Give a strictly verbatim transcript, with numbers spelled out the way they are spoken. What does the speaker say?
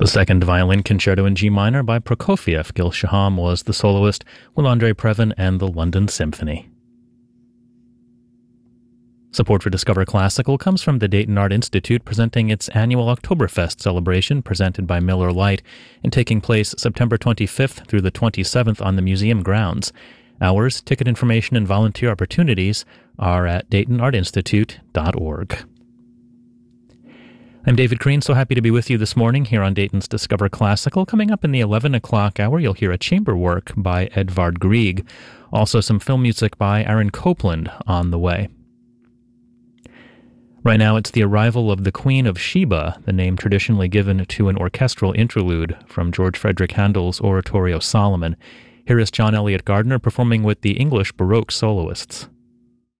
The second violin concerto in G minor by Prokofiev. Gil Shaham was the soloist, with Andrei Previn and the London Symphony. Support for Discover Classical comes from the Dayton Art Institute, presenting its annual Oktoberfest celebration presented by Miller Lite and taking place September twenty-fifth through the twenty-seventh on the museum grounds. Hours, ticket information, and volunteer opportunities are at dayton art institute dot org. I'm David Crean, so happy to be with you this morning here on Dayton's Discover Classical. Coming up in the eleven o'clock hour, you'll hear a chamber work by Edvard Grieg. Also some film music by Aaron Copland on the way. Right now, it's the arrival of the Queen of Sheba, the name traditionally given to an orchestral interlude from George Frederick Handel's Oratorio Solomon. Here is John Elliott Gardner performing with the English Baroque soloists.